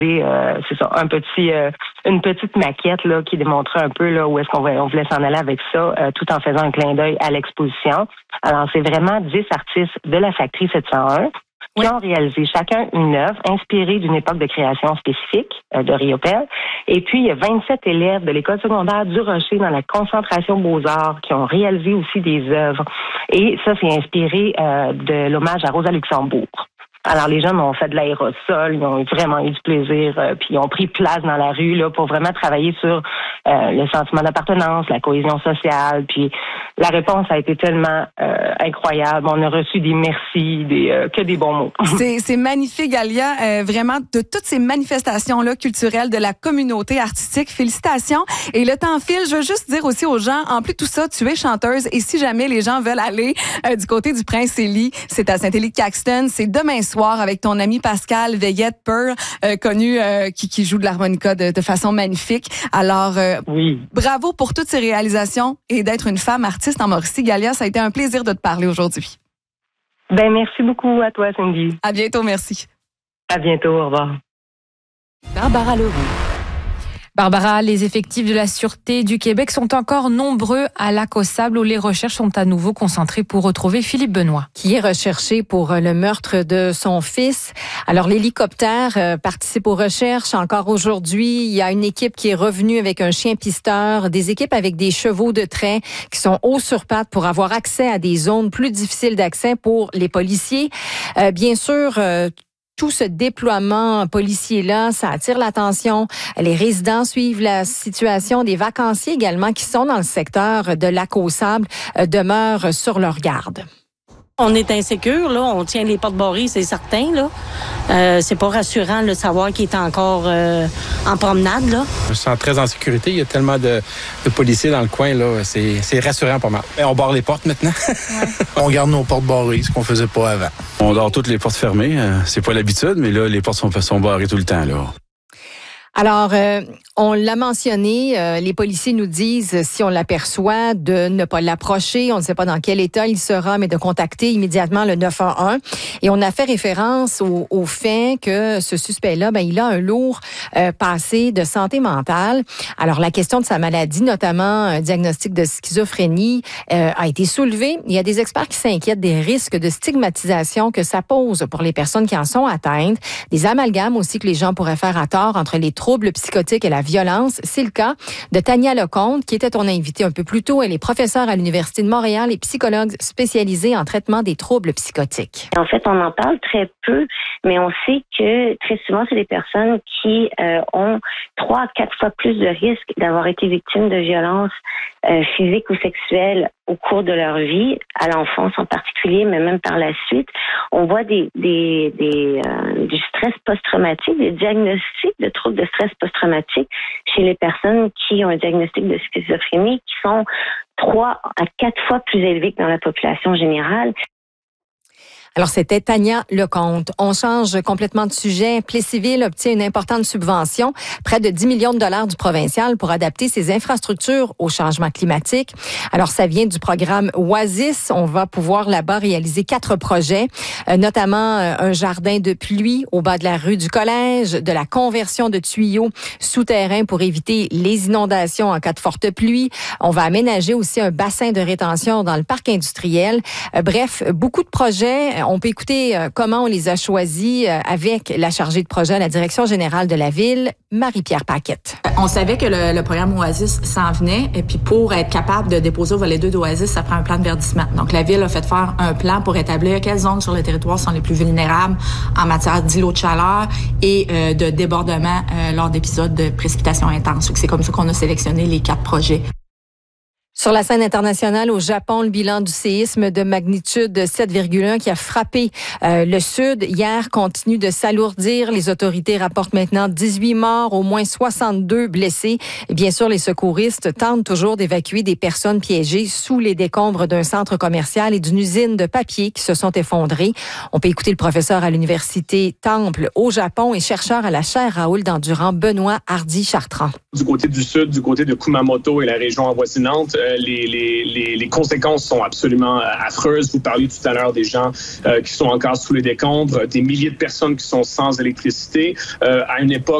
C'est ça, une petite maquette là qui démontrait un peu là où est-ce qu'on voulait s'en aller avec ça, tout en faisant un clin d'œil à l'exposition. Alors, c'est vraiment 10 artistes de la Factory 701 qui ont réalisé chacun une œuvre inspirée d'une époque de création spécifique de Riopelle. Et puis, il y a 27 élèves de l'école secondaire du Rocher dans la concentration Beaux-Arts qui ont réalisé aussi des œuvres. Et ça, c'est inspiré de l'hommage à Rosa Luxembourg. Alors, les jeunes ont fait de l'aérosol, ils ont vraiment eu du plaisir, puis ils ont pris place dans la rue là pour vraiment travailler sur le sentiment d'appartenance, la cohésion sociale. Puis la réponse a été tellement incroyable. On a reçu des merci, que des bons mots. C'est magnifique, Alia. Vraiment, de toutes ces manifestations-là culturelles de la communauté artistique, félicitations. Et le temps file. Je veux juste dire aussi aux gens, en plus de tout ça, tu es chanteuse. Et si jamais les gens veulent aller du côté du Prince-Élie, c'est à Saint-Élie-de-Caxton. C'est demain soir avec ton ami Pascal Veillette-Pearl, connu, qui joue de l'harmonica de façon magnifique. Alors, oui. Bravo pour toutes ces réalisations et d'être une femme artiste en Mauricie. Galia, ça a été un plaisir de te parler aujourd'hui. Merci beaucoup à toi, Cindy. À bientôt, merci. À bientôt, au revoir. Barbara Leroux. Barbara, les effectifs de la Sûreté du Québec sont encore nombreux à Lac-aux-Sables où les recherches sont à nouveau concentrées pour retrouver Philippe Benoît. Qui est recherché pour le meurtre de son fils. Alors, l'hélicoptère participe aux recherches encore aujourd'hui. Il y a une équipe qui est revenue avec un chien pisteur, des équipes avec des chevaux de trait qui sont hauts sur pattes pour avoir accès à des zones plus difficiles d'accès pour les policiers. Bien sûr, tout ce déploiement policier-là, ça attire l'attention. Les résidents suivent la situation. Des vacanciers également qui sont dans le secteur de Lac-aux-Sables demeurent sur leur garde. On est insécure, là. On tient les portes barrées, c'est certain, là. C'est pas rassurant de savoir qu'il est encore en promenade, là. Je me sens très en sécurité. Il y a tellement de policiers dans le coin, là. C'est rassurant pas mal. Et on barre les portes maintenant. Ouais. On garde nos portes barrées, ce qu'on faisait pas avant. On dort toutes les portes fermées. C'est pas l'habitude, mais là, les portes sont barrées tout le temps, là. Alors, on l'a mentionné, les policiers nous disent, si on l'aperçoit, de ne pas l'approcher. On ne sait pas dans quel état il sera, mais de contacter immédiatement le 911. Et on a fait référence au fait que ce suspect-là, il a un lourd passé de santé mentale. Alors, la question de sa maladie, notamment un diagnostic de schizophrénie, a été soulevée. Il y a des experts qui s'inquiètent des risques de stigmatisation que ça pose pour les personnes qui en sont atteintes. Des amalgames aussi que les gens pourraient faire à tort entre les troubles psychotiques et la violence. C'est le cas de Tania Lecomte, qui était ton invitée un peu plus tôt. Elle est professeure à l'Université de Montréal et psychologue spécialisée en traitement des troubles psychotiques. En fait, on en parle très peu, mais on sait que très souvent, c'est des personnes qui ont 3 à 4 fois plus de risques d'avoir été victimes de violences physiques ou sexuelles au cours de leur vie, à l'enfance en particulier, mais même par la suite. On voit du stress post-traumatique, des diagnostics de troubles de stress post-traumatique chez les personnes qui ont un diagnostic de schizophrénie qui sont 3 à 4 fois plus élevés que dans la population générale. Alors, c'était Tania Lecomte. On change complètement de sujet. Plessisville obtient une importante subvention, près de 10 millions de dollars du provincial pour adapter ses infrastructures au changement climatique. Alors, ça vient du programme Oasis. On va pouvoir là-bas réaliser 4 projets, notamment un jardin de pluie au bas de la rue du collège, de la conversion de tuyaux souterrains pour éviter les inondations en cas de forte pluie. On va aménager aussi un bassin de rétention dans le parc industriel. Bref, beaucoup de projets. On peut écouter comment on les a choisis avec la chargée de projet à la direction générale de la ville, Marie-Pierre Paquette. On savait que le programme Oasis s'en venait et puis pour être capable de déposer au volet 2 d'Oasis, ça prend un plan de verdissement. Donc la ville a fait faire un plan pour établir quelles zones sur le territoire sont les plus vulnérables en matière d'îlots de chaleur et de débordement lors d'épisodes de précipitations intenses. Donc, c'est comme ça qu'on a sélectionné les 4 projets. Sur la scène internationale, au Japon, le bilan du séisme de magnitude 7,1 qui a frappé le sud hier continue de s'alourdir. Les autorités rapportent maintenant 18 morts, au moins 62 blessés. Et bien sûr, les secouristes tentent toujours d'évacuer des personnes piégées sous les décombres d'un centre commercial et d'une usine de papier qui se sont effondrés. On peut écouter le professeur à l'université Temple au Japon et chercheur à la chaire Raoul d'Endurant, Benoît Hardy-Chartrand. Du côté du sud, du côté de Kumamoto et la région avoisinante, les conséquences sont absolument affreuses. Vous parliez tout à l'heure des gens qui sont encore sous les décombres, des milliers de personnes qui sont sans électricité. À une époque